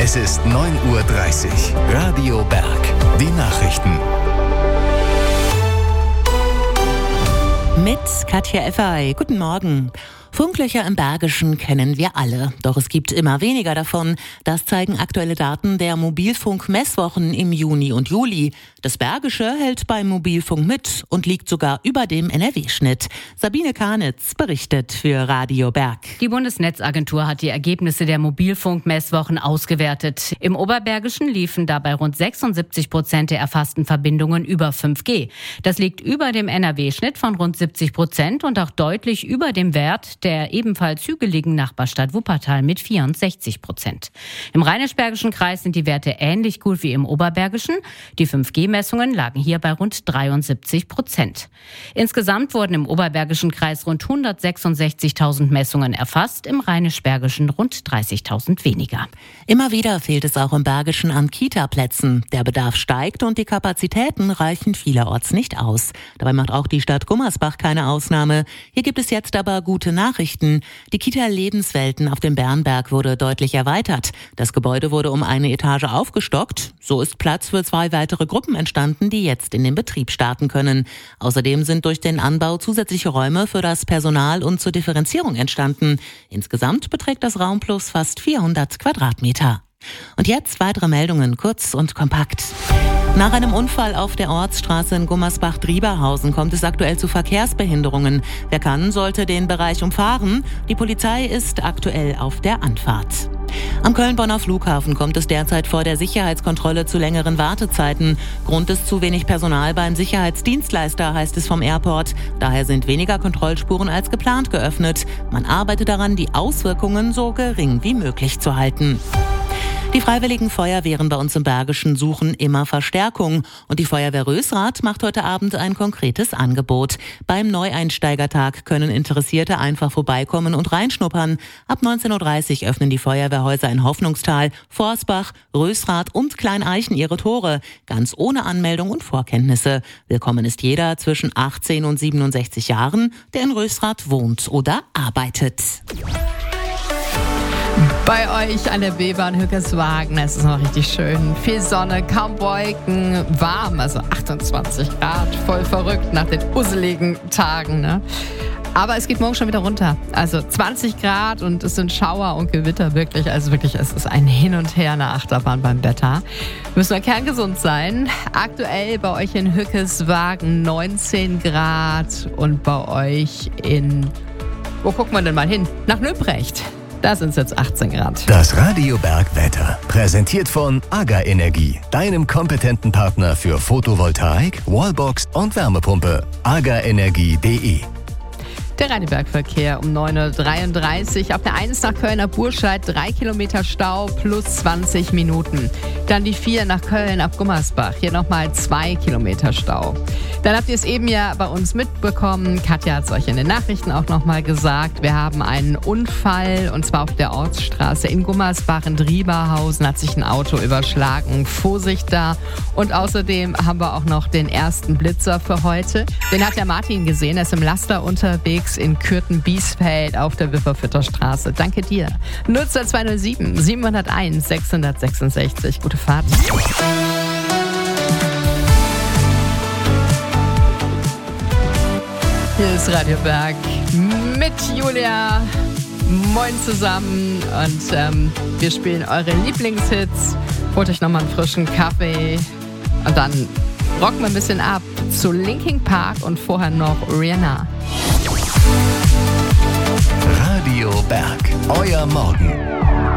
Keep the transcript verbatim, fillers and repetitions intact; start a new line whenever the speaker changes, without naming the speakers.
Es ist neun Uhr dreißig. Radio Berg. Die Nachrichten.
Mit Katja Effay. Guten Morgen. Funklöcher im Bergischen kennen wir alle, doch es gibt immer weniger davon. Das zeigen aktuelle Daten der Mobilfunk-Messwochen im Juni und Juli. Das Bergische hält beim Mobilfunk mit und liegt sogar über dem N R W-Schnitt. Sabine Karnitz berichtet für Radio Berg.
Die Bundesnetzagentur hat die Ergebnisse der Mobilfunk-Messwochen ausgewertet. Im Oberbergischen liefen dabei rund sechsundsiebzig Prozent der erfassten Verbindungen über fünf G. Das liegt über dem N R W-Schnitt von rund siebzig Prozent und auch deutlich über dem Wert der ebenfalls hügeligen Nachbarstadt Wuppertal mit vierundsechzig Prozent. Im Rheinisch-Bergischen Kreis sind die Werte ähnlich gut wie im Oberbergischen. Die fünf G Messungen lagen hier bei rund dreiundsiebzig Prozent. Insgesamt wurden im Oberbergischen Kreis rund hundertsechsundsechzigtausend Messungen erfasst, im Rheinisch-Bergischen rund dreißigtausend weniger.
Immer wieder fehlt es auch im Bergischen an Kita-Plätzen. Der Bedarf steigt und die Kapazitäten reichen vielerorts nicht aus. Dabei macht auch die Stadt Gummersbach keine Ausnahme. Hier gibt es jetzt aber gute Nachrichten. Die Kita Lebenswelten auf dem Bernberg wurde deutlich erweitert. Das Gebäude wurde um eine Etage aufgestockt. So ist Platz für zwei weitere Gruppen entstanden, die jetzt in den Betrieb starten können. Außerdem sind durch den Anbau zusätzliche Räume für das Personal und zur Differenzierung entstanden. Insgesamt beträgt das Raumplus fast vierhundert Quadratmeter. Und jetzt weitere Meldungen, kurz und kompakt. Nach einem Unfall auf der Ortsstraße in Gummersbach-Drieberhausen kommt es aktuell zu Verkehrsbehinderungen. Wer kann, sollte den Bereich umfahren. Die Polizei ist aktuell auf der Anfahrt. Am Köln-Bonner Flughafen kommt es derzeit vor der Sicherheitskontrolle zu längeren Wartezeiten. Grund ist zu wenig Personal beim Sicherheitsdienstleister, heißt es vom Airport. Daher sind weniger Kontrollspuren als geplant geöffnet. Man arbeitet daran, die Auswirkungen so gering wie möglich zu halten. Die Freiwilligen Feuerwehren bei uns im Bergischen suchen immer Verstärkung. Und die Feuerwehr Rösrath macht heute Abend ein konkretes Angebot. Beim Neueinsteigertag können Interessierte einfach vorbeikommen und reinschnuppern. Ab neunzehn Uhr dreißig öffnen die Feuerwehrhäuser in Hoffnungstal, Forsbach, Rösrath und Kleineichen ihre Tore. Ganz ohne Anmeldung und Vorkenntnisse. Willkommen ist jeder zwischen achtzehn und siebenundsechzig Jahren, der in Rösrath wohnt oder arbeitet.
Bei euch an der B-Bahn Hückeswagen, es ist noch richtig schön. Viel Sonne, kaum Wolken, warm, also achtundzwanzig Grad, voll verrückt nach den usseligen Tagen, ne? Aber es geht morgen schon wieder runter. Also zwanzig Grad und es sind Schauer und Gewitter wirklich. Also wirklich, es ist ein Hin und Her eine Achterbahn beim Wetter. Müssen wir kerngesund sein. Aktuell bei euch in Hückeswagen neunzehn Grad und bei euch in, wo gucken wir denn mal hin? Nach Nöbrecht. Da sind es jetzt achtzehn Grad.
Das Radio Berg Wetter. Präsentiert von AGA Energie, deinem kompetenten Partner für Photovoltaik, Wallbox und Wärmepumpe. aga energie punkt de.
Der Rheinbergverkehr um neun Uhr dreiunddreißig. Auf der eins nach Kölner Burscheid drei Kilometer Stau plus zwanzig Minuten. Dann die vier nach Köln ab Gummersbach. Hier nochmal zwei Kilometer Stau. Dann habt ihr es eben ja bei uns mitbekommen. Katja hat es euch in den Nachrichten auch nochmal gesagt. Wir haben einen Unfall und zwar auf der Ortsstraße in Gummersbach in Drieberhausen hat sich ein Auto überschlagen. Vorsicht da. Und außerdem haben wir auch noch den ersten Blitzer für heute. Den hat der Martin gesehen. Er ist im Laster unterwegs in Kürten-Biesfeld auf der Wipperfürther Straße. Danke dir. null zwei zwei null sieben sieben null eins sechs sechs sechs. Gute Fahrt. Hier ist Radio Berg mit Julia. Moin zusammen und ähm, wir spielen eure Lieblingshits. Holt euch nochmal einen frischen Kaffee und dann rocken wir ein bisschen ab zu Linkin Park und vorher noch Rihanna.
Radio Berg, euer Morgen.